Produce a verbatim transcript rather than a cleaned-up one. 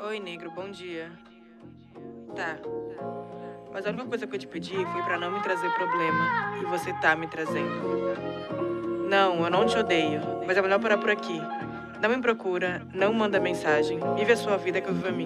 Oi, negro, bom dia. Tá. Mas a única coisa que eu te pedi foi pra não me trazer problema. E você tá me trazendo. Não, eu não te odeio. Mas é melhor parar por aqui. Não me procura, não manda mensagem. Vive a sua vida que eu vivo a minha.